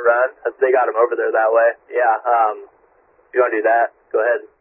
run. They got him over there that way. Yeah, if you want to do that, go ahead.